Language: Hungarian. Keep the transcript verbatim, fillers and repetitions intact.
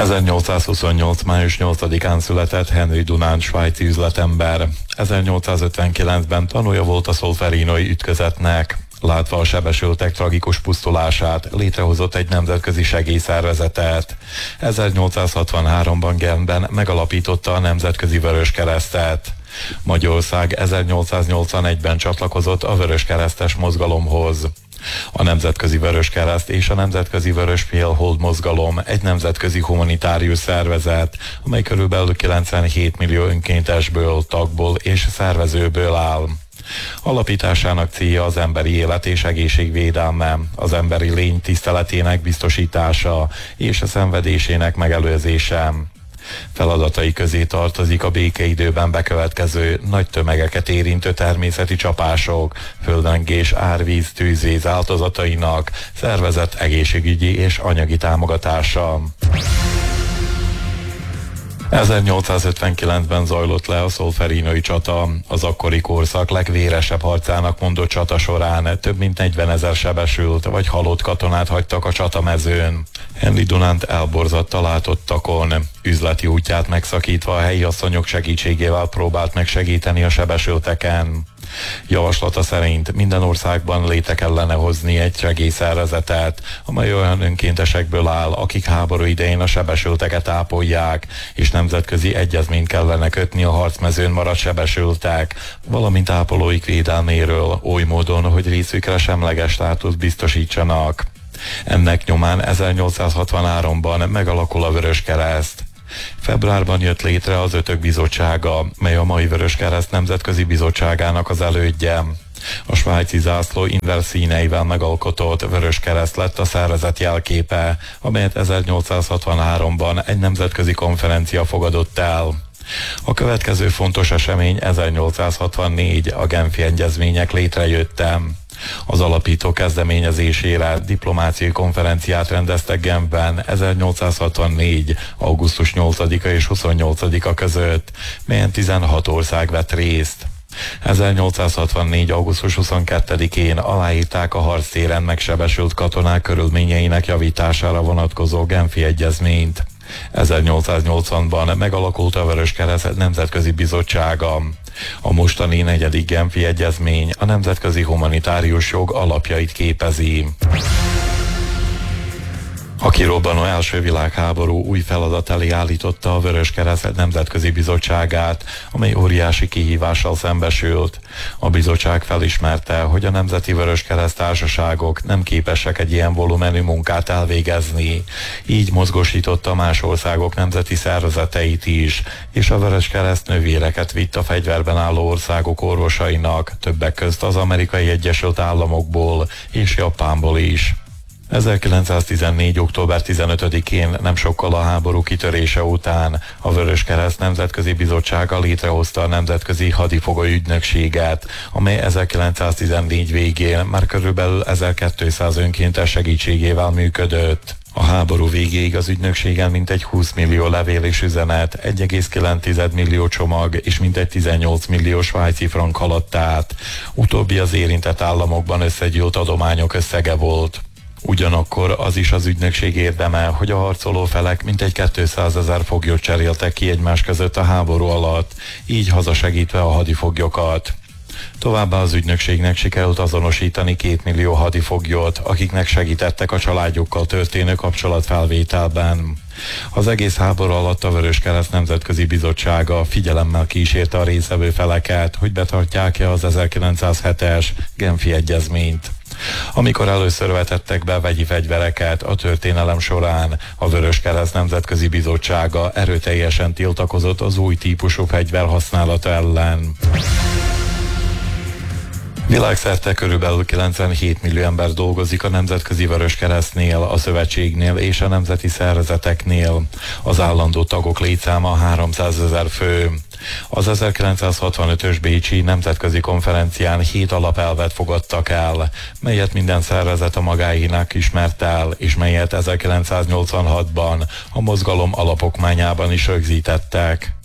ezernyolcszázhuszonnyolc. május nyolcadikán született Henry Dunant svájci üzletember. ezernyolcszázötvenkilencben tanúja volt a szolferinoi ütközetnek. Látva a sebesültek tragikus pusztulását, létrehozott egy nemzetközi segélyszervezetet. ezernyolcszázhatvanháromban Genfben megalapította a Nemzetközi Vöröskeresztet. Magyarország ezernyolcszáznyolcvanegyben csatlakozott a vöröskeresztes mozgalomhoz. A Nemzetközi Vöröskereszt és a Nemzetközi Vörösfélhold mozgalom egy nemzetközi humanitárius szervezet, amely körülbelül kilencvenhét millió önkéntesből, tagból és szervezőből áll. Alapításának célja az emberi élet és egészségvédelme, az emberi lény tiszteletének biztosítása és a szenvedésének megelőzése. Feladatai közé tartozik a békeidőben bekövetkező, nagy tömegeket érintő természeti csapások, földrengés, árvíz, tűzvész áldozatainak szervezett egészségügyi és anyagi támogatása. ezernyolcszázötvenkilencben zajlott le a szolferinoi csata. Az akkori korszak legvéresebb harcának mondott csata során több mint negyvenezer sebesült vagy halott katonát hagytak a csatamezőn. Henry Dunant elborzadta látottakon. Üzleti útját megszakítva a helyi asszonyok segítségével próbált meg segíteni a sebesülteken. Javaslata szerint minden országban létre kellene hozni egy segélyszervezetet, amely olyan önkéntesekből áll, akik háború idején a sebesülteket ápolják, és nemzetközi egyezményt kellene kötni a harcmezőn maradt sebesültek, valamint ápolóik védelméről, oly módon, hogy részükre semleges státuszt biztosítsanak. Ennek nyomán ezernyolcszázhatvanháromban megalakul a Vöröskereszt. Februárban jött létre az Ötök Bizottsága, mely a mai Vöröskereszt Nemzetközi Bizottságának az elődje. A svájci zászló inverszíneivel megalkotott Vöröskereszt lett a szervezet jelképe, amelyet ezernyolcszázhatvanháromban egy nemzetközi konferencia fogadott el. A következő fontos esemény ezernyolcszázhatvannégy, a Genfi egyezmények létrejötte. Az alapító kezdeményezésére diplomáciai konferenciát rendeztek Genfben ezernyolcszázhatvannégy. augusztus nyolcadika és huszonnyolcadika között, melyen tizenhat ország vett részt. ezernyolcszázhatvannégy. augusztus huszonkettedikén aláírták a harctéren megsebesült katonák körülményeinek javítására vonatkozó Genfi egyezményt. ezernyolcszáznyolcvanban megalakult a Vöröskereszt Nemzetközi Bizottsága. A mostani negyedik Genfi egyezmény a nemzetközi humanitárius jog alapjait képezi. A kirobbanó első világháború új feladat elé állította a Vöröskereszt Nemzetközi Bizottságát, amely óriási kihívással szembesült. A bizottság felismerte, hogy a Nemzeti Vöröskereszt társaságok nem képesek egy ilyen volumenű munkát elvégezni. Így mozgósította más országok nemzeti szervezeteit is, és a Vöröskereszt nővéreket vitt a fegyverben álló országok orvosainak, többek közt az Amerikai Egyesült Államokból és Japánból is. ezerkilencszáztizennégy. október tizenötödikén, nem sokkal a háború kitörése után a Vöröskereszt Nemzetközi Bizottsága létrehozta a Nemzetközi Hadifogó Ügynökséget, amely ezerkilencszáztizennégy végén már körülbelül ezerkétszáz önkéntes segítségével működött. A háború végéig az ügynökségen mintegy húsz millió levél és üzenet, egy egész kilenc millió csomag és mintegy tizennyolc millió svájci frank haladt át. Utóbbi az érintett államokban összegyűlt adományok összege volt. Ugyanakkor az is az ügynökség érdeme, hogy a harcoló felek mintegy kétszázezer foglyot cseréltek ki egymás között a háború alatt, így hazasegítve a hadifoglyokat. Továbbá az ügynökségnek sikerült azonosítani két millió hadifoglyot, akiknek segítettek a családjukkal történő kapcsolatfelvételben. Az egész háború alatt a Vöröskereszt Nemzetközi Bizottsága figyelemmel kísérte a résztvevő feleket, hogy betartják-e az ezerkilencszázhetes Genfi egyezményt. Amikor először vetettek be vegyi fegyvereket a történelem során, a Vöröskereszt Nemzetközi Bizottsága erőteljesen tiltakozott az új típusú fegyver használata ellen. Világszerte körülbelül kilencvenhét millió ember dolgozik a Nemzetközi Vöröskeresztnél, a szövetségnél és a nemzeti szervezeteknél. Az állandó tagok létszáma háromszázezer fő. Az ezerkilencszázhatvanötös bécsi nemzetközi konferencián hét alapelvet fogadtak el, melyet minden szervezet a magáénak ismert el, és melyet ezerkilencszáznyolcvanhatban a mozgalom alapokmányában is rögzítettek.